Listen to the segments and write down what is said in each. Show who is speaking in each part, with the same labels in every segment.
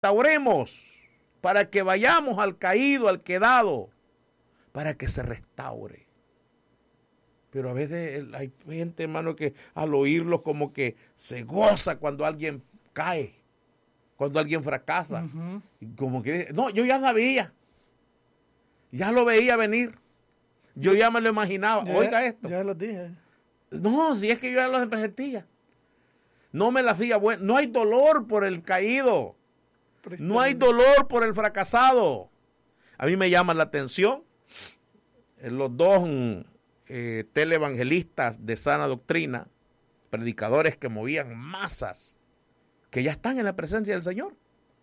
Speaker 1: restauremos, para que vayamos al caído, al quedado, para que se restaure. Pero a veces hay gente, hermano, que al oírlo como que se goza cuando alguien cae, cuando alguien fracasa.
Speaker 2: Ujú.
Speaker 1: Y como que, no, yo ya sabía, ya lo veía venir, yo ya me lo imaginaba. Oiga esto.
Speaker 2: Ya lo dije.
Speaker 1: No, si es que yo ya lo presentía. No me la hacía buena. No hay dolor por el caído. No hay dolor por el fracasado. A mí me llama la atención los dos televangelistas de sana doctrina, predicadores que movían masas, que ya están en la presencia del Señor.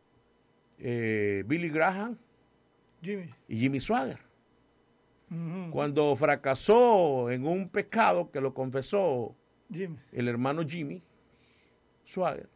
Speaker 1: Billy Graham
Speaker 2: Jimmy.
Speaker 1: y Jimmy Swaggart.
Speaker 2: Ujú.
Speaker 1: Cuando fracasó en un pecado que lo confesó
Speaker 2: Jimmy.
Speaker 1: el hermano Jimmy Swaggart,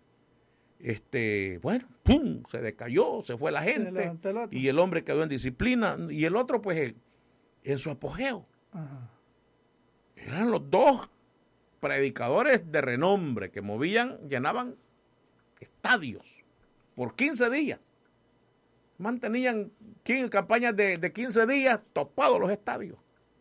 Speaker 1: bueno, ¡pum!, se decayó, se fue la gente
Speaker 2: levantó el otro.
Speaker 1: y el hombre quedó en disciplina y el otro pues en su apogeo.
Speaker 2: Ajá.
Speaker 1: Eran los dos predicadores de renombre que llenaban estadios por 15 días. Mantenían campañas de 15 días topados los estadios.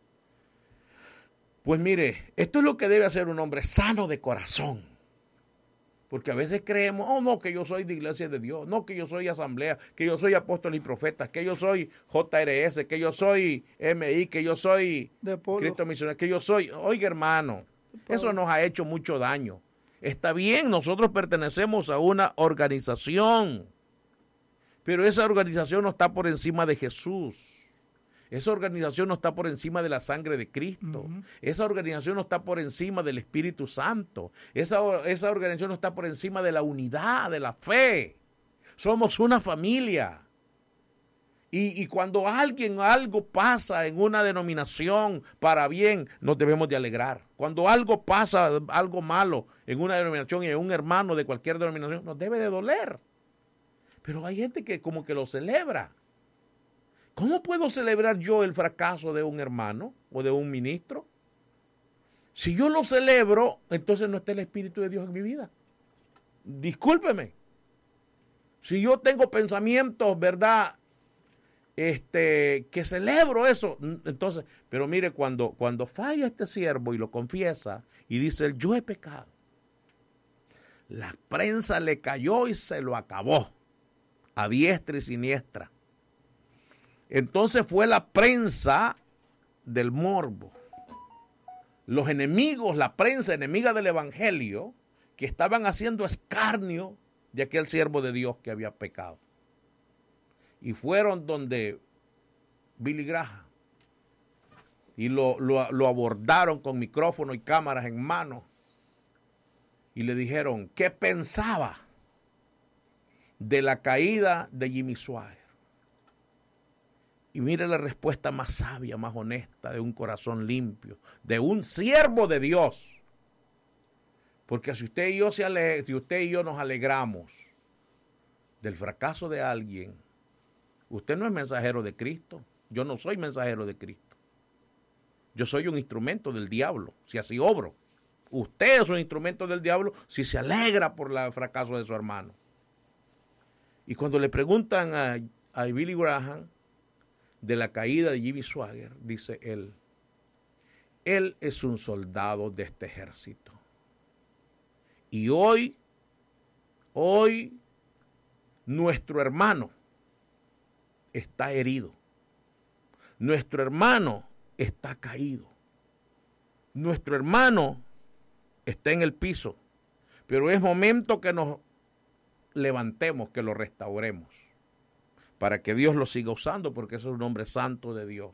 Speaker 1: Pues mire, esto es lo que debe hacer un hombre sano de corazón. Porque a veces creemos, oh no, que yo soy de Iglesia de Dios, no, que yo soy asamblea, que yo soy apóstol y profeta, que yo soy JRS, que yo soy MI, que yo soy
Speaker 2: De Polo.
Speaker 1: Cristo Misionero, que yo soy, oiga hermano, eso nos ha hecho mucho daño. Está bien, nosotros pertenecemos a una organización, pero esa organización no está por encima de Jesús. Esa organización no está por encima de la sangre de Cristo.
Speaker 2: Ujú.
Speaker 1: Esa organización no está por encima del Espíritu Santo. Esa organización no está por encima de la unidad, de la fe. Somos una familia. Y cuando algo pasa en una denominación para bien, nos debemos de alegrar. Cuando algo pasa, algo malo en una denominación y en un hermano de cualquier denominación, nos debe de doler. Pero hay gente que como que lo celebra. ¿Cómo puedo celebrar yo el fracaso de un hermano o de un ministro? Si yo lo celebro, entonces no está el Espíritu de Dios en mi vida. Discúlpeme. Si yo tengo pensamientos, ¿verdad? Que celebro eso, entonces, pero mire, cuando falla este siervo y lo confiesa y dice, yo he pecado, la prensa le cayó y se lo acabó, a diestra y siniestra. Entonces fue la prensa del morbo, los enemigos, la prensa enemiga del evangelio, que estaban haciendo escarnio de aquel siervo de Dios que había pecado. Y fueron donde Billy Graham y lo abordaron con micrófono y cámaras en mano y le dijeron qué pensaba de la caída de Jimmy Swaggart. Y mire la respuesta más sabia, más honesta, de un corazón limpio, de un siervo de Dios. Porque si usted y yo nos alegramos del fracaso de alguien, usted no es mensajero de Cristo. Yo no soy mensajero de Cristo. Yo soy un instrumento del diablo, si así obro. Usted es un instrumento del diablo si se alegra por el fracaso de su hermano. Y cuando le preguntan a Billy Graham de la caída de Jimmy Swaggart, dice él es un soldado de este ejército. Y hoy, nuestro hermano está herido. Nuestro hermano está caído. Nuestro hermano está en el piso. Pero es momento que nos levantemos, que lo restauremos, para que Dios lo siga usando, porque es un hombre santo de Dios.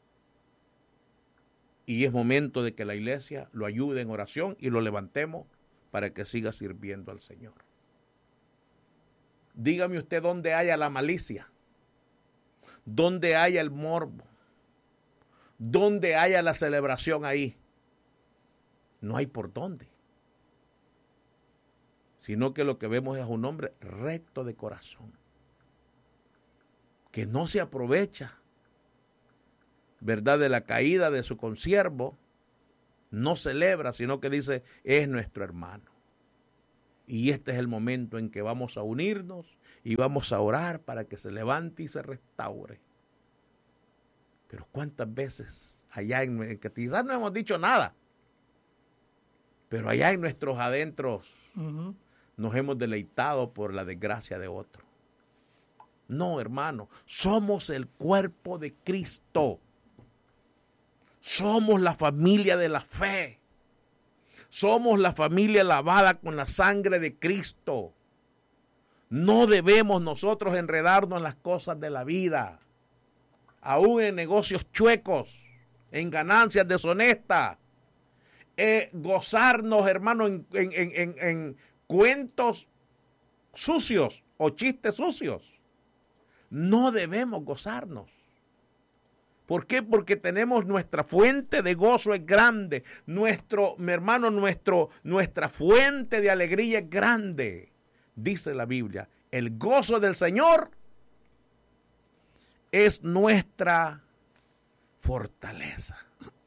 Speaker 1: Y es momento de que la iglesia lo ayude en oración y lo levantemos para que siga sirviendo al Señor. Dígame usted dónde haya la malicia, dónde haya el morbo, dónde haya la celebración ahí. No hay por dónde. Sino que lo que vemos es un hombre recto de corazón, que no se aprovecha, ¿verdad?, de la caída de su consiervo, no celebra, sino que dice, es nuestro hermano. Y este es el momento en que vamos a unirnos y vamos a orar para que se levante y se restaure. Pero cuántas veces allá en que quizás no hemos dicho nada, pero allá en nuestros adentros nos hemos deleitado por la desgracia de otro. No, hermano, somos el cuerpo de Cristo. Somos la familia de la fe. Somos la familia lavada con la sangre de Cristo. No debemos nosotros enredarnos en las cosas de la vida, aún en negocios chuecos, en ganancias deshonestas, gozarnos, hermano, en cuentos sucios o chistes sucios. No debemos gozarnos. ¿Por qué? Porque tenemos nuestra fuente de gozo es grande. Nuestra fuente de alegría es grande. Dice la Biblia, el gozo del Señor es nuestra fortaleza.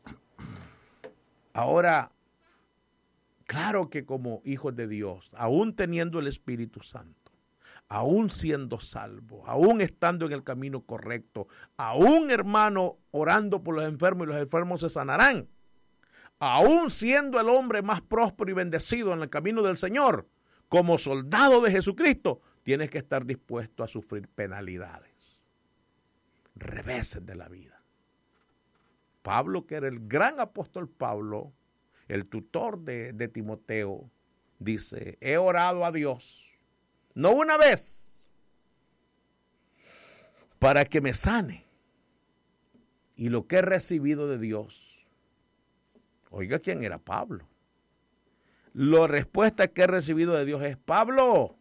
Speaker 1: Ahora, claro que como hijos de Dios, aún teniendo el Espíritu Santo, aún siendo salvo, aún estando en el camino correcto, aún, hermano, orando por los enfermos y los enfermos se sanarán, aún siendo el hombre más próspero y bendecido en el camino del Señor, como soldado de Jesucristo, tienes que estar dispuesto a sufrir penalidades, reveses de la vida. Pablo, que era el gran apóstol Pablo, el tutor de Timoteo, dice, he orado a Dios, no una vez, para que me sane. Y lo que he recibido de Dios, oiga quién era Pablo. La respuesta que he recibido de Dios es, Pablo,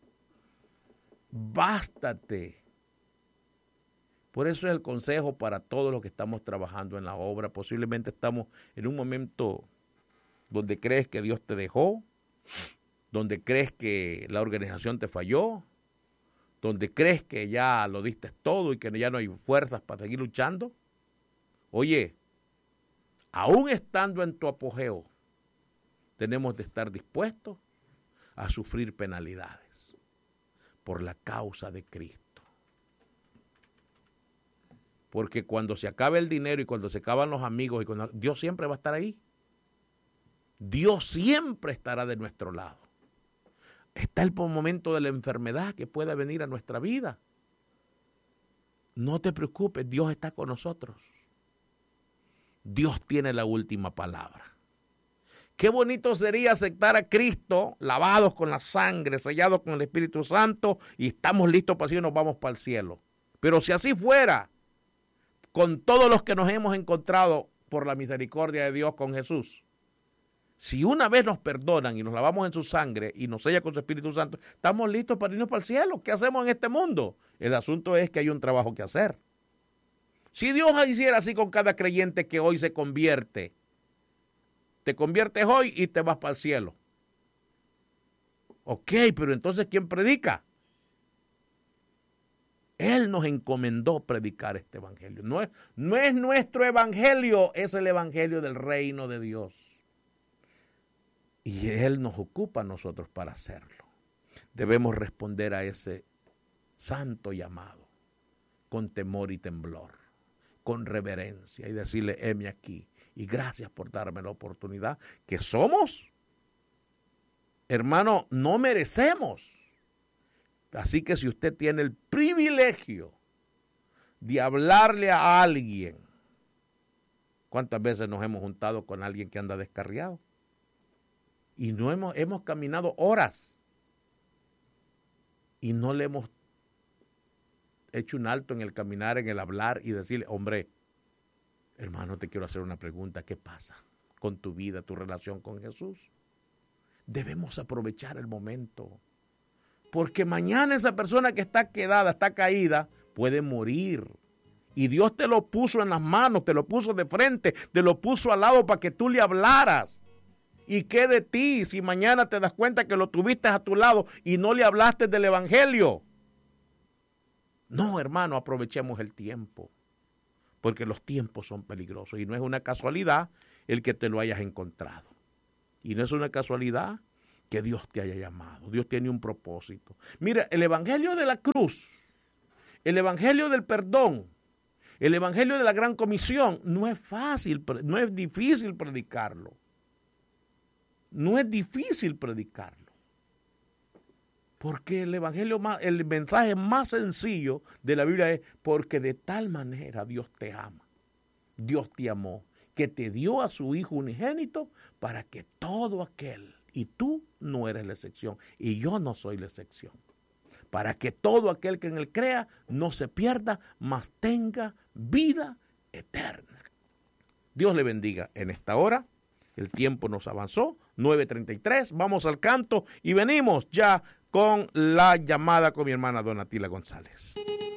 Speaker 1: bástate. Por eso es el consejo para todos los que estamos trabajando en la obra. Posiblemente estamos en un momento donde crees que Dios te dejó, donde crees que la organización te falló, donde crees que ya lo diste todo y que ya no hay fuerzas para seguir luchando. Oye, aún estando en tu apogeo, tenemos de estar dispuestos a sufrir penalidades por la causa de Cristo. Porque cuando se acabe el dinero y cuando se acaban los amigos, Dios siempre va a estar ahí. Dios siempre estará de nuestro lado. Está el momento de la enfermedad que pueda venir a nuestra vida. No te preocupes, Dios está con nosotros. Dios tiene la última palabra. Qué bonito sería aceptar a Cristo, lavados con la sangre, sellados con el Espíritu Santo, y estamos listos para si nos vamos para el cielo. Pero si así fuera, con todos los que nos hemos encontrado por la misericordia de Dios con Jesús, si una vez nos perdonan y nos lavamos en su sangre y nos sella con su Espíritu Santo, estamos listos para irnos para el cielo. ¿Qué hacemos en este mundo? El asunto es que hay un trabajo que hacer. Si Dios hiciera así con cada creyente que hoy se convierte, te conviertes hoy y te vas para el cielo. Ok, pero entonces ¿quién predica? Él nos encomendó predicar este evangelio. No es nuestro evangelio, es el evangelio del reino de Dios. Y Él nos ocupa a nosotros para hacerlo. Debemos responder a ese santo llamado con temor y temblor, con reverencia y decirle, heme aquí. Y gracias por darme la oportunidad que somos. Hermano, no merecemos. Así que si usted tiene el privilegio de hablarle a alguien, ¿cuántas veces nos hemos juntado con alguien que anda descarriado? Y no hemos caminado horas y no le hemos hecho un alto en el caminar, en el hablar y decirle, hombre, hermano, te quiero hacer una pregunta, ¿qué pasa con tu vida, tu relación con Jesús? Debemos aprovechar el momento, porque mañana esa persona que está quedada, está caída, puede morir. Y Dios te lo puso en las manos, te lo puso de frente, te lo puso al lado para que tú le hablaras. ¿Y qué de ti si mañana te das cuenta que lo tuviste a tu lado y no le hablaste del evangelio? No, hermano, aprovechemos el tiempo, porque los tiempos son peligrosos y no es una casualidad el que te lo hayas encontrado. Y no es una casualidad que Dios te haya llamado. Dios tiene un propósito. Mira, el evangelio de la cruz, el evangelio del perdón, el evangelio de la gran comisión, no es fácil, no es difícil predicarlo. No es difícil predicarlo. Porque el mensaje más sencillo de la Biblia es: porque de tal manera Dios te ama, Dios te amó, que te dio a su Hijo unigénito para que todo aquel, y tú no eres la excepción, y yo no soy la excepción, para que todo aquel que en él crea no se pierda, mas tenga vida eterna. Dios le bendiga en esta hora. El tiempo nos avanzó, 9:33, vamos al canto y venimos ya con la llamada con mi hermana Donatila González.